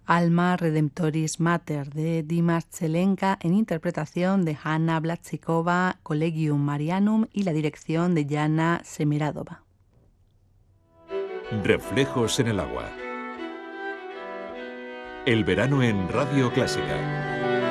Alma Redemptoris Mater de Dimas Zelenka en interpretación de Hanna Blatsikova, Collegium Marianum y la dirección de Jana Semiradova. Reflejos en el agua. El verano en Radio Clásica.